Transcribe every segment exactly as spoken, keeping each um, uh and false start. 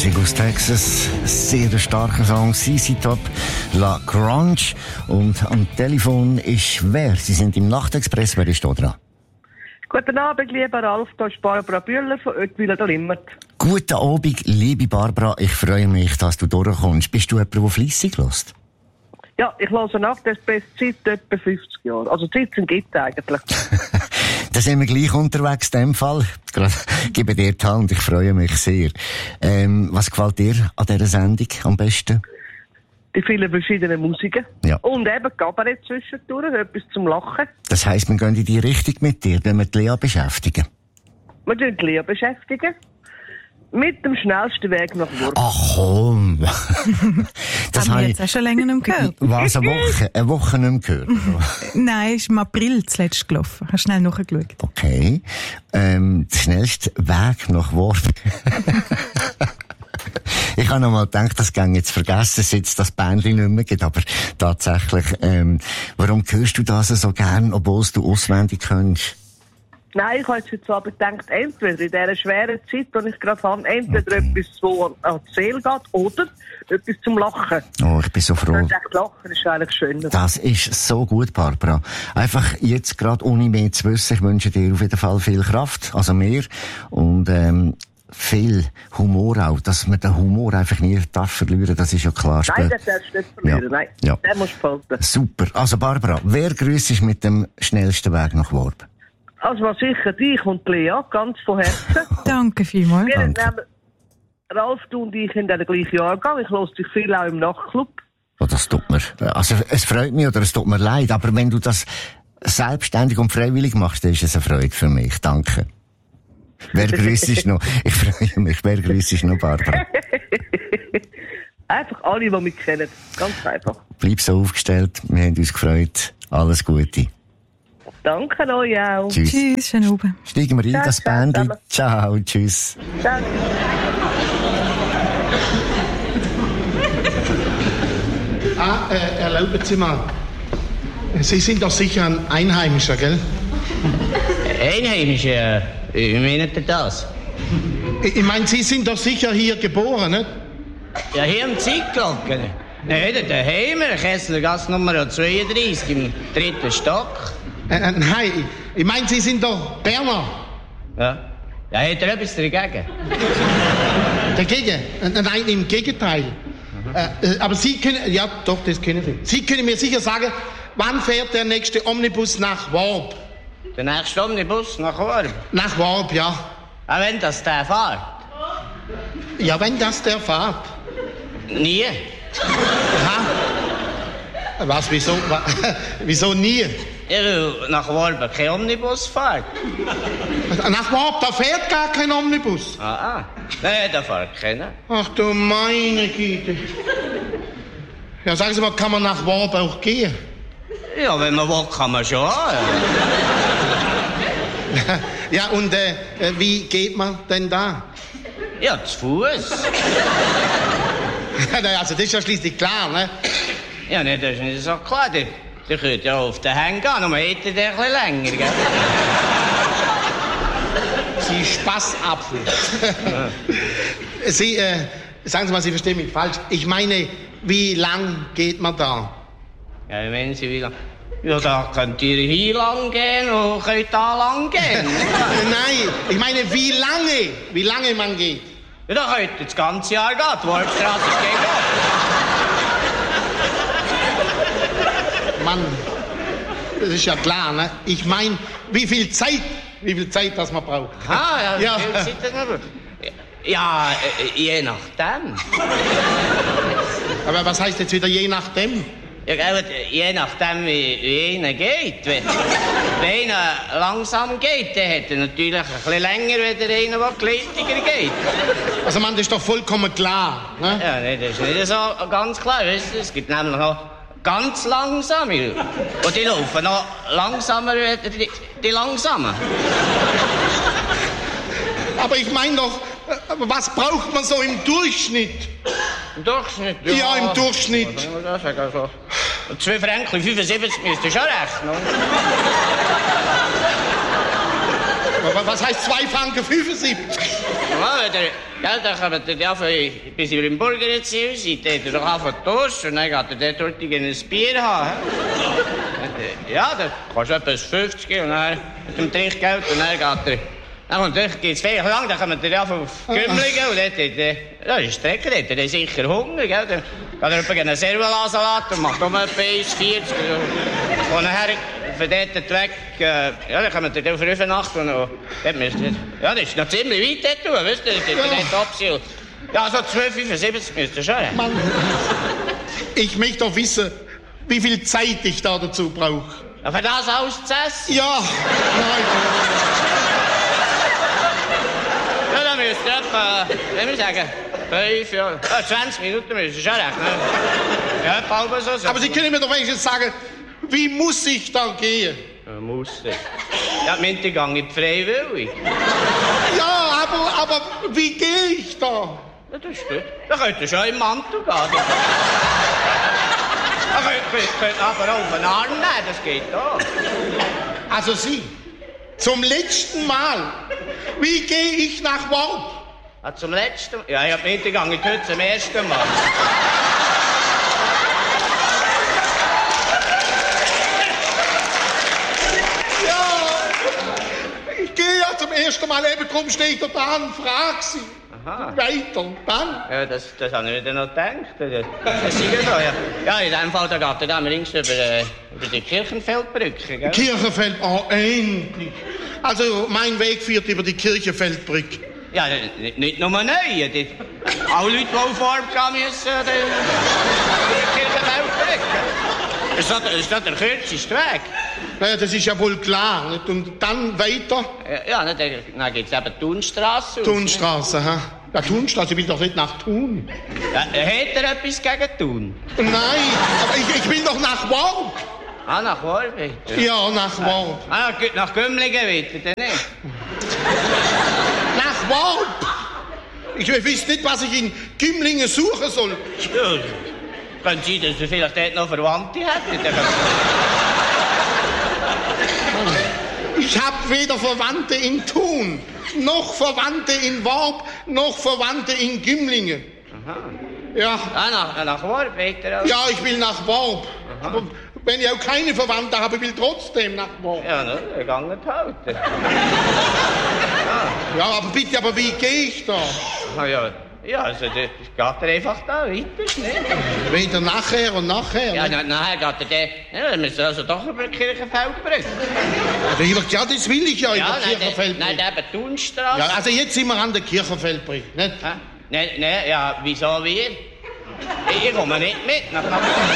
Musik aus Texas, sehr starker Song, C C Top, La Grunge. Und am Telefon ist wer? Sie sind im Nachtexpress, wer ist da dran? Guten Abend, lieber Ralf, da ist Barbara Bühler von Oetwiler der Limmert. Guten Abend, liebe Barbara, ich freue mich, dass du durchkommst. Bist du jemand, der fleissig hört? Ja, ich höre Nachtexpress seit etwa fünfzig Jahren. Also siebzehn gibt es eigentlich. Da sind wir gleich unterwegs in dem Fall. Gerade gebe dir die Hand, ich freue mich sehr. Ähm, was gefällt dir an dieser Sendung am besten? Die vielen verschiedenen Musiken. Ja. Und eben Kabarett zwischendurch, etwas zum Lachen. Das heisst, wir gehen in die Richtung mit dir, wenn wir die Lea beschäftigen. Wir tun die Lea beschäftigen. Mit dem schnellsten Weg nach Wurm. Ach komm! Das haben wir habe jetzt auch schon länger nicht mehr gehört. Was, eine Woche? Eine Woche nicht mehr gehört? Nein, ist im April zuletzt gelaufen. Hast schnell nachgeschaut. Okay. Ähm, der schnellste Weg nach Worb. Ich habe noch mal gedacht, das ging jetzt vergessen, seit es das Bändchen nicht mehr gibt. Aber tatsächlich, ähm, warum hörst du das so gern, obwohl du auswendig kannst? Nein, ich habe jetzt heute Abend gedacht, entweder in dieser schweren Zeit, die ich gerade habe, entweder Okay. etwas, das an die Seele geht, oder etwas zum Lachen. Oh, ich bin so froh. Ich dachte, Lachen ist eigentlich schöner. Das ist so gut, Barbara. Einfach jetzt gerade ohne mehr zu wissen, ich wünsche dir auf jeden Fall viel Kraft, also mehr, und ähm, viel Humor auch, dass man den Humor einfach nie darf verlieren, das ist ja klar. Nein, das darfst du nicht verlieren, Ja. nein. Ja. Den musst du behalten. Super. Also Barbara, wer grüßt ist mit dem schnellsten Weg nach Worb? Also was sicher dich und Lea, ganz von Herzen. Danke vielmals. Wir Danke. nehmen, Ralf, du und ich in den gleichen Jahrgang. Ich höre dich viel auch im Nachtclub. Oh, das tut mir, also es freut mich oder es tut mir leid, aber wenn du das selbstständig und freiwillig machst, dann ist es eine Freude für mich. Danke. Wer grüßt ist noch? Ich freue mich. Wer grüßt ist noch, Barbara? Einfach alle, die mich kennen. Ganz einfach. Bleib so aufgestellt. Wir haben uns gefreut. Alles Gute. Danke euch auch. Tschüss. Tschüss, schön oben. Steigen wir ein, Ciao, das ciao, Bändchen. zusammen. Ciao, tschüss. Danke. Ah, äh, erlauben Sie mal. Sie sind doch sicher ein Einheimischer, gell? Einheimische, wie meint ihr das? Ich, ich meine, Sie sind doch sicher hier geboren, nicht? Ja, hier am Zeitglocken. Nein, da daheim, Kesslergasse Nummer zweiunddreißig, im dritten Stock. Äh, äh, nein, ich, ich meine, Sie sind doch Berner. Ja. Ja, hat er etwas dagegen? Dagegen? Äh, nein, im Gegenteil. Äh, äh, aber Sie können, ja doch, das können Sie. Sie können mir sicher sagen, wann fährt der nächste Omnibus nach Worb? Der nächste Omnibus nach Worm. Nach Worb, ja. Auch wenn das der fährt? Ja, wenn das der fährt. Nie. Aha. Was, wieso, wa, wieso nie? Ja, weil nach Worm kein Omnibus fährt. Nach Worb, da fährt gar kein Omnibus. Ah, ah. Nein, da fährt keiner. Ach du meine Güte. Ja, sagen Sie mal, kann man nach Worb auch gehen? Ja, wenn man will, kann man schon. Ja. Ja, und äh, äh, wie geht man denn da? Ja, zu Fuß. Also das ist ja schließlich klar, ne? Ja, nee, das ist nicht so klar. Der, der könnte ja auf den Hängen gehen, aber hätte der ein bisschen länger, gell? Sie Spaßapfel. Sie, äh, sagen Sie mal, Sie verstehen mich falsch. Ich meine, wie lang geht man da? Ja, wenn Sie wie lang? Ja, da könnt ihr hier lang gehen und könnt da lang gehen. Nein, ich meine, wie lange, wie lange man geht. Ja, da könnt ihr das ganze Jahr gehen. Die Wormstraße ist gegen Mann, das ist ja klar, ne? Ich meine, wie viel Zeit, wie viel Zeit das man braucht. Ah, ja, Ja. wie viel Zeit das noch braucht? Ja, äh, je nachdem. Aber was heißt jetzt wieder je nachdem? Ja, gell, je nachdem, wie, wie einer geht. Wenn, wenn einer langsam geht, dann hat er natürlich ein bisschen länger, als der einer, der geleitiger geht. Also man, das ist doch vollkommen klar, ne? Ja, nee, das ist nicht so ganz klar. Weißt du? Es gibt nämlich noch ganz langsame. Und die laufen noch langsamer als die, die langsamen. Aber ich meine doch, äh, was braucht man so im Durchschnitt? Im Durchschnitt? Ja, im Durchschnitt. Was soll man da sagen? Also, zwei Franken fünfundsiebzig müsst ihr schon rechnen. Was heißt zwei Franken fünfundsiebzig? Ja, wenn der, Gell, dann kommt er ja von, bis ihr im Burgerziel seid, dann hat er doch angefangen zu duschen und dann geht er dort in ein Bier haben. Ja, dann kannst du etwa fünfzig und dann mit dem Trinkgeld und dann geht er... Dann kommt er, geht's viel lang, dann kommt er ja auf Gümmligen und dort, dort, ja, das ist Strecke, dort hat er sicher Hunger, gell. Dann geht er etwa einen Servola-Salat und macht um etwa eins vierzig und nachher von dort weg, äh, ja, dann kommt er auf Rüfenacht und noch, dort müsst ihr, ja, das ist noch ziemlich weit dort, wisst ihr, dort ist nicht Absicht. Ja, so zwölf fünfundsiebzig müsst ihr schon. Mann, ich möchte doch wissen, wie viel Zeit ich da dazu brauche. Ja, für das alles zu essen? Ja, nein. Ja, dann müsst ihr etwa, wie wir sagen, fünf, ja, zwanzig Minuten müsst ihr schon rechnen. Ja, etwa halb so. so. Aber Sie können mir doch wenigstens sagen, wie muss ich da gehen? Ja, muss ich. Ja, die Minte gehe ich freiwillig. Ja, aber, aber wie gehe ich da? Ja, das ist gut. Da könnt ihr schon im Mantel gehen. Da könnt, könnt, könnt aber auch auf den Arm nehmen, das geht auch. Also Sie, zum letzten Mal, wie gehe ich nach Worb? Ja, zum letzten Mal? Ja, ich hab nicht gegangen, ich heute zum ersten Mal. Ja, ich gehe ja zum ersten Mal, eben drum stehe ich da dran und frage Sie. Aha. Weiter, und dann? Ja, das, das habe ich nicht noch gedacht. Das, das ist ja so, ja. Ja, in dem Fall, da geht er dann links über, äh, über die Kirchenfeldbrücke, gell? Kirchenfeld, oh, endlich. Also, mein Weg führt über die Kirchenfeldbrücke. Ja, nicht, nicht nur neue. Die, alle Leute, die auf Farbe gehen müssen, die, die Kirchenfeldbrücke. Das ist, das ist doch der kürzeste Weg. Ja, das ist ja wohl klar. Nicht? Und dann weiter? Ja, ja, dann, dann gibt es eben die Thunstrasse. Thunstrasse, ha? Ja, Thunstrasse, ich will doch nicht nach Thun. Ja, hat er etwas gegen Thun? Nein, aber ich, ich will doch nach Worb. Ah, nach Worb? Ja, nach Worb. Ah, nach Gümmligen wieder, dann nicht? Nach Worb? Ich weiß nicht, was ich in Gümlingen suchen soll. Ja, könnte sein, dass er vielleicht dort noch Verwandte hätte. Ich habe weder Verwandte in Thun, noch Verwandte in Worb, noch Verwandte in Gümlingen. Aha. Ja. Ah, nach, nach Worb weiter? Ja, ich will nach Worb. Aha. Aber wenn ich auch keine Verwandte habe, will ich trotzdem nach Worb. Ja, ne, er geht halt. ah. Ja, aber bitte, aber wie gehe ich da? Ah, ja. Ja, also das geht er einfach da weiter, nicht? Wieder nachher und nachher? Ja, na, nachher geht er dann... Ja, dann müssen wir also doch über die Kirchenfeldbrücke. Ja, das will ich ja, ja über die Kirchenfeldbrücke. Nein, eben Thunstrasse. Ja, also jetzt sind wir an der Kirchenfeldbrücke, nicht? Nein, nein, ja, wieso wir? Ich komme nicht mit. Nach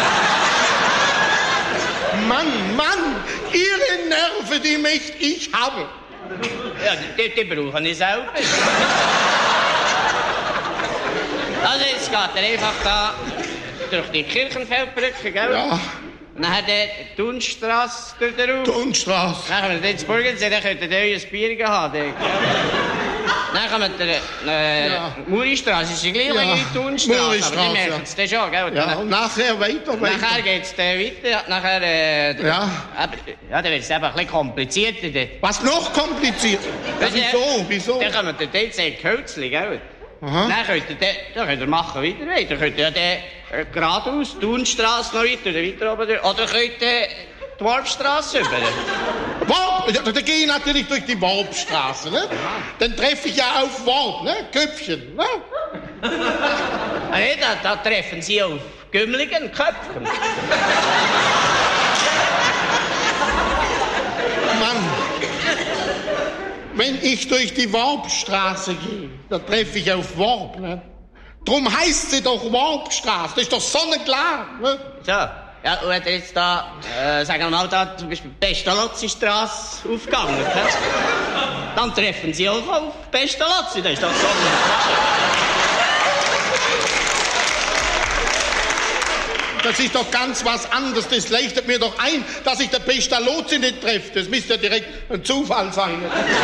Mann, Mann, Ihre Nerven, die möchte ich haben. Ja, die, die brauchen ich selber. Also jetzt geht er einfach da durch die Kirchenfeldbrücke, gell? Ja. Dann hat er die Thunstrasse durch den Raum. Thunstrasse. Dann kommen wir ins Burgensee, dann könnt ihr euer Bier haben. Dort, dann kommen wir äh, ja. Muristrasse, ist die gleiche ja. wie die Thunstrasse. Muristrasse, aber die merken es dann schon, gell? Ja, und nachher weiter, weiter. Nachher geht es dann weiter, nachher... Äh, ja. Ja, dann wird es einfach ein bisschen komplizierter dort. Was noch kompliziert? Ja, wieso, wieso? Dann kommen wir dort in Kölzli, gell? Aha. Dann könnt ihr, den, dann könnt ihr machen weiter weiter. Dann könnt ihr ja den, äh, geradeaus, die Thunstrasse noch weiter, oder weiter oben durch. Oder könnt ihr die Worpstrasse über. Worp? Ja, dann gehe ich natürlich durch die Worpstraße, ne? Dann treffe ich ja auf Worp, ne? Köpfchen, ne? Ah, nee, da, da treffen Sie auf Gümmligen Köpfchen. Mann. Wenn ich durch die Worpstraße gehe, dann treffe ich auf Worp, ne? Drum heißt sie doch Worpstraße, das ist doch sonnenklar, ne? So, ja, und wenn ihr jetzt da, äh, sagen wir mal, da zum Beispiel Pestalozzi-Straße aufgegangen, ne? Dann treffen Sie auch auf Pestalozzi, das ist doch sonnenklar. Das ist doch ganz was anderes. Das leuchtet mir doch ein, dass ich der Pestalozzi nicht treffe. Das müsste ja direkt ein Zufall sein.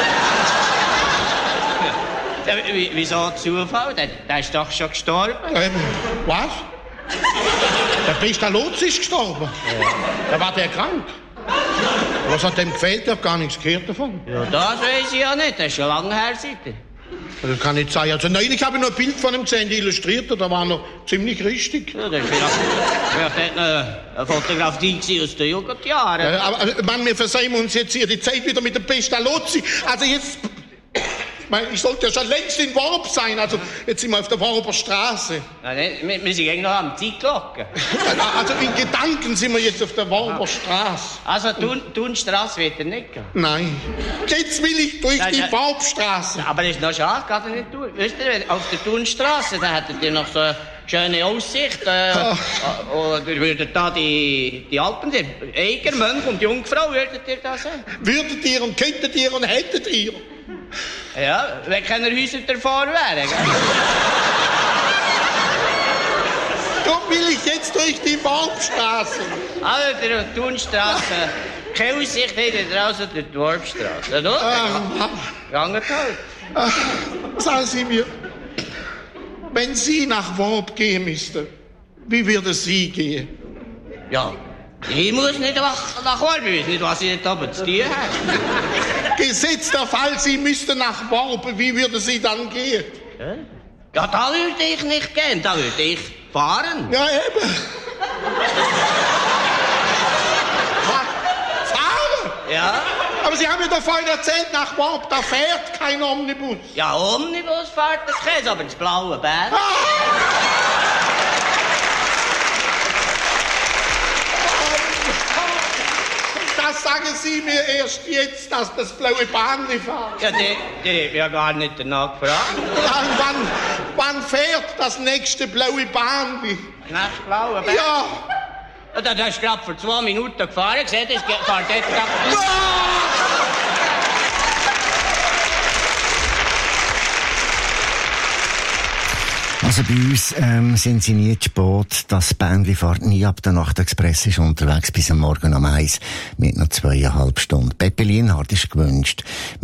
Ja, wieso Zufall? Der, der ist doch schon gestorben. Ähm, was? Der Pestalozzi ist gestorben? Ja. Da war der krank. Was hat dem gefehlt? Ich habe gar nichts gehört davon. Ja, das weiß ich ja nicht. Das ist schon lange her, seitdem. Das kann nicht sein. Also neulich habe ich noch ein Bild von ihm gesehen, die Illustrierte, da war noch ziemlich richtig. Ja, das war vielleicht, vielleicht eine, eine Fotografie aus den Jugendjahren. Ja, aber also, Mann, wir versäumen uns jetzt hier die Zeit wieder mit dem Pestalozzi. Also jetzt... Ich meine, ich sollte ja schon längst in Worb sein. Also, jetzt sind wir auf der Worber Straße. Ja, ne, wir, wir sind eigentlich noch am Zeitglocken. Also, in Gedanken sind wir jetzt auf der Worber Straße. Also, Thun, Thunstrasse wird er nicht gehen. Nein. Jetzt will ich durch Nein, die nein. Worbstraße. Aber das ist noch schade, geht er nicht durch. Wisst ihr, auf der Thunstrasse, da hättet ihr noch so eine schöne Aussicht. Äh, Ah. Oder würdet da die, die Alpen, die Eiger, Mönch und Jungfrau, würdet ihr da sehen? Würdet ihr und könntet ihr und hättet ihr. Ja, wenn keine Häuser davor wären. Gell? Darum will ich jetzt durch die Worbstraße. Also, der Thunstrasse, keine Aussicht habt ihr draußen durch die Worpstrasse. Ja, doch? Ah, Ganget halt. ah, sagen Sie mir, wenn Sie nach Worb gehen müssten, wie würde Sie gehen? Ja, ich muss nicht nach, nach Worb, ich weiß nicht, was ich dort oben zu tun habe. Gesetzt der Fall, Sie müssten nach Worb, wie würde Sie dann gehen? Ja, da würde ich nicht gehen, da würde ich fahren. Ja, eben. Fa- Fahren? Ja, Aber Sie haben mir doch vorhin erzählt, nach Worb, da fährt kein Omnibus. ja, Omnibus fährt das Käse, aber das blaue Bär. Das sagen Sie mir erst jetzt, dass das blaue Bahn nicht fährt. Ja, die, die hat ja gar nicht danach gefragt. Dann, wann, wann fährt das nächste blaue Bahn? Nach blaue Bär. Ja. Ja, da hast du gerade vor zwei Minuten gefahren, gesehen, das geht- fährt jetzt gerade... Also bei uns ähm, sind sie nie zu spät. Das Bändli fährt nie ab. Der Nachtexpress ist unterwegs bis am Morgen um eins mit noch zweieinhalb Stunden. Peppe Lienhardt ist gewünscht.